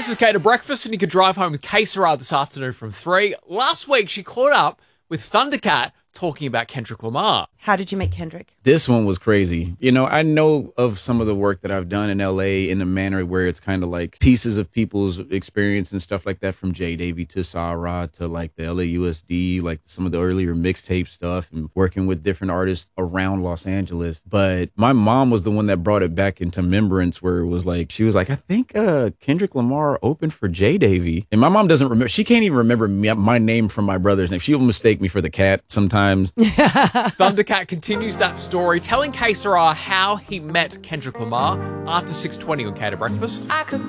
This is Kate at Breakfast, and you could drive home with K-Sarah this afternoon from 3. Last week, she caught up with Thundercat talking about Kendrick Lamar. How did you meet Kendrick? This one was crazy. You know, I know of some of the work that I've done in LA in a manner where it's kind of like pieces of people's experience and stuff like that, from J Davy to Sarah to like the LAUSD, like some of the earlier mixtape stuff, and working with different artists around Los Angeles. But my mom was the one that brought it back into remembrance, where it was like, she was like, I think Kendrick Lamar opened for J Davy. And my mom doesn't remember. She can't even remember my name from my brother's name. She'll mistake me for the cat sometimes. Thundercat continues that story, telling K-Sarah how he met Kendrick Lamar after 6:20 on Kate at Breakfast.